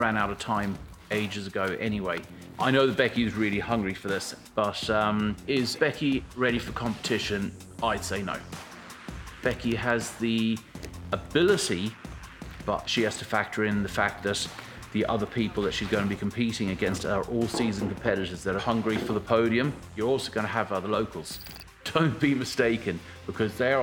ran out of time ages ago anyway. I know that Becky is really hungry for this, but is Becky ready for competition? I'd say no. Becky has the ability, but she has to factor in the fact that the other people that she's going to be competing against are all seasoned competitors that are hungry for the podium. You're also going to have other locals. Don't be mistaken, because they are